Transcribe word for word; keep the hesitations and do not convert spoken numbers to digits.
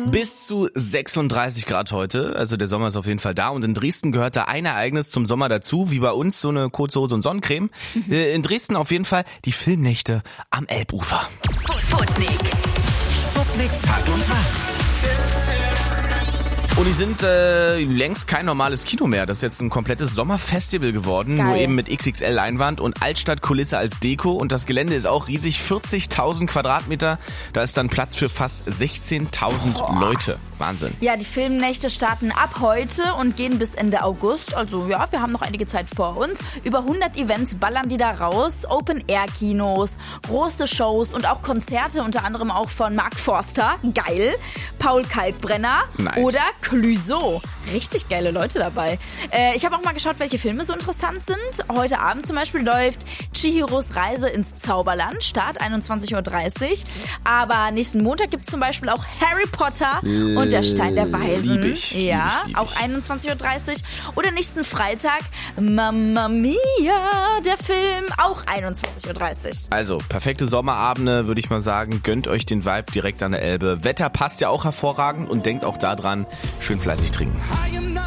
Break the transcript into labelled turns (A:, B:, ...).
A: Bis zu sechsunddreißig Grad heute, also der Sommer ist auf jeden Fall da und in Dresden gehört da ein Ereignis zum Sommer dazu, wie bei uns so eine kurze Hose und Sonnencreme. Mhm. In Dresden auf jeden Fall die Filmnächte am Elbufer.
B: Sputnik.
C: Sputnik Tag und Tag.
A: Und die sind äh, längst kein normales Kino mehr. Das ist jetzt ein komplettes Sommerfestival geworden.
D: Geil.
A: Nur eben mit X X L-Leinwand und Altstadtkulisse als Deko. Und das Gelände ist auch riesig, vierzigtausend Quadratmeter. Da ist dann Platz für fast sechzehntausend Leute. Wahnsinn.
D: Ja, die Filmnächte starten ab heute und gehen bis Ende August. Also ja, wir haben noch einige Zeit vor uns. Über hundert Events ballern die da raus. Open-Air-Kinos, große Shows und auch Konzerte, unter anderem auch von Mark Forster. Geil. Paul Kalkbrenner.
A: Nice.
D: Oder Clouseau. Richtig geile Leute dabei. Äh, ich habe auch mal geschaut, welche Filme so interessant sind. Heute Abend zum Beispiel läuft Chihiros Reise ins Zauberland. Start einundzwanzig Uhr dreißig. Aber nächsten Montag gibt es zum Beispiel auch Harry Potter
A: L-
D: und der Stein der Weisen.
A: Lieb ich,
D: ja,
A: lieb ich, lieb
D: auch
A: ich.
D: einundzwanzig Uhr dreißig. Oder nächsten Freitag Mamma Mia, der Film, auch einundzwanzig Uhr dreißig.
A: Also, perfekte Sommerabende, würde ich mal sagen. Gönnt euch den Vibe direkt an der Elbe. Wetter passt ja auch hervorragend und denkt auch daran, schön fleißig trinken.